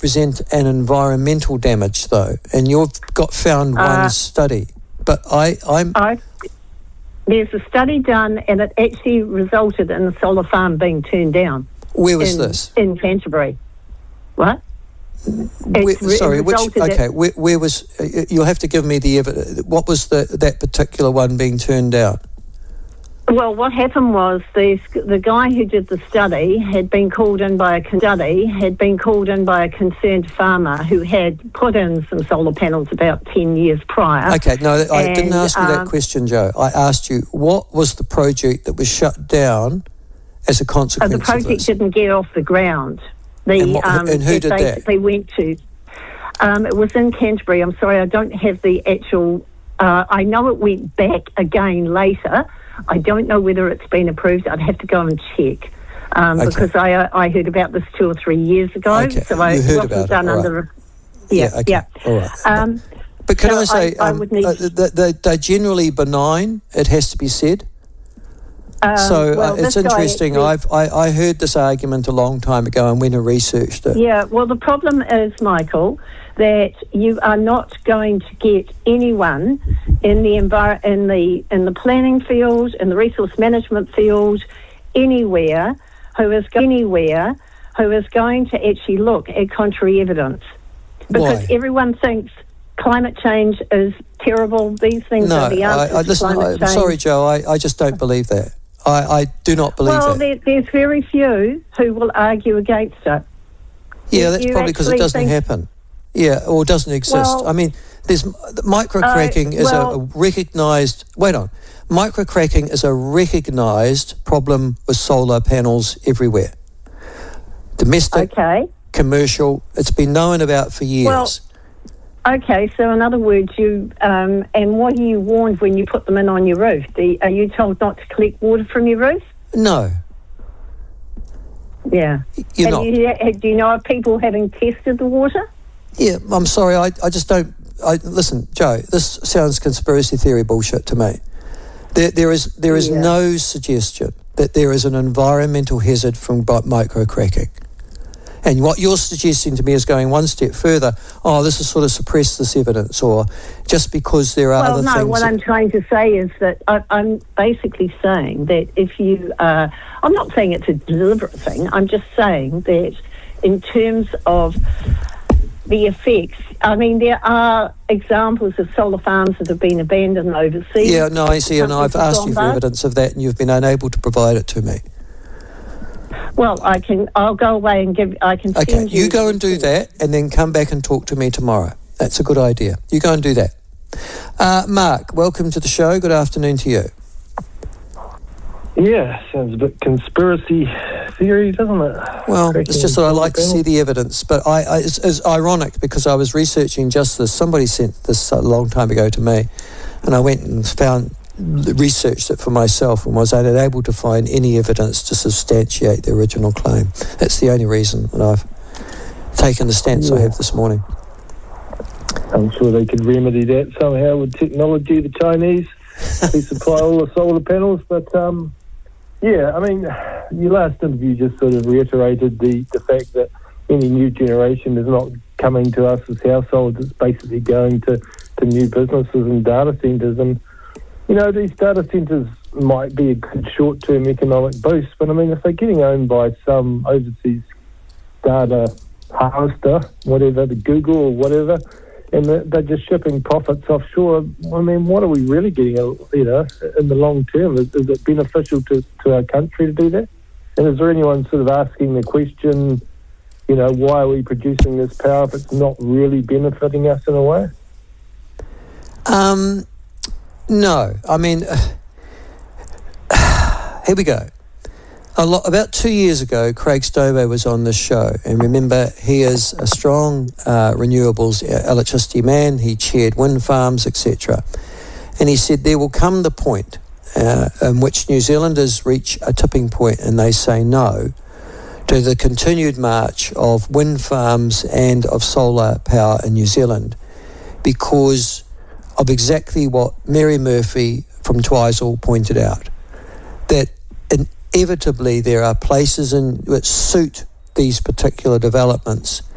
represent an environmental damage, though, and you've found one study. But there's a study done, and it actually resulted in the solar farm being turned down. Where was this? In Canterbury. What? Where was? You'll have to give me the evidence. What was that particular one being turned down? Well, what happened was the guy who did the study had been called in by a concerned farmer who had put in some solar panels about 10 years prior. Okay, no, I didn't ask you that question, Joe. I asked you, what was the project that was shut down as a consequence of this? The project didn't get off the ground. And who did that? Basically went to... it was in Canterbury. I'm sorry, I don't have the actual... I know it went back again later. I don't know whether it's been approved. I'd have to go and check because I heard about this 2 or 3 years ago. Okay. So you heard about it. Under. Yeah. All right. But can I say they're generally benign? It has to be said. It's interesting. I heard this argument a long time ago and went and researched it. Yeah. Well, the problem is, Michael, that you are not going to get anyone in the planning field, in the resource management field, anywhere who is going to actually look at contrary evidence, because everyone thinks climate change is terrible. These things are the answers to climate change. I'm sorry, Joe. I just don't believe that. I do not believe that. Well, there's very few who will argue against it. Yeah, that's probably because it doesn't happen. Yeah, or doesn't exist. Well, I mean, there's microcracking is a recognised... Wait on. Microcracking is a recognised problem with solar panels everywhere. Domestic, commercial, it's been known about for years. Well, okay, so in other words, and what are you warned when you put them in on your roof? Are you told not to collect water from your roof? No. Yeah. You're not. Do you know of people having tested the water? Yeah, I'm sorry, I just don't... listen, Joe, this sounds conspiracy theory bullshit to me. There is no suggestion that there is an environmental hazard from microcracking. And what you're suggesting to me is going one step further. Oh, this is sort of suppress this evidence, or just because there are other things... Well, no, what I'm trying to say is that I'm basically saying that if you... I'm not saying it's a deliberate thing. I'm just saying that in terms of the effects, I mean, there are examples of solar farms that have been abandoned overseas. Yeah, no, I see, and I've asked you for evidence of that, and you've been unable to provide it to me. Well, I'll go away and I can send you... Okay, you go and do that, and then come back and talk to me tomorrow. That's a good idea. You go and do that. Mark, welcome to the show. Good afternoon to you. Yeah, sounds a bit conspiracy theory, doesn't it? Well, it's just that I like to see the evidence, but it's ironic because I was researching just this. Somebody sent this a long time ago to me, and I went and researched it for myself and was unable to find any evidence to substantiate the original claim. That's the only reason that I've taken the stance I have this morning. I'm sure they could remedy that somehow with technology, the Chinese, who supply all the solar panels, but yeah, I mean, your last interview just sort of reiterated the fact that any new generation is not coming to us as households. It's basically going to new businesses and data centres. And, you know, these data centres might be a good short-term economic boost, but, I mean, if they're getting owned by some overseas data harvester, whatever, the Google or whatever, and they're just shipping profits offshore, I mean, what are we really getting, you know, in the long term? Is it beneficial to our country to do that? And is there anyone sort of asking the question, you know, why are we producing this power if it's not really benefiting us in a way? No. I mean, here we go. About 2 years ago, Craig Stobo was on this show, and remember, he is a strong renewables electricity man. He chaired wind farms, etc. And he said there will come the point in which New Zealanders reach a tipping point and they say no to the continued march of wind farms and of solar power in New Zealand because of exactly what Mary Murphy from Twizel pointed out, that inevitably there are places which suit these particular developments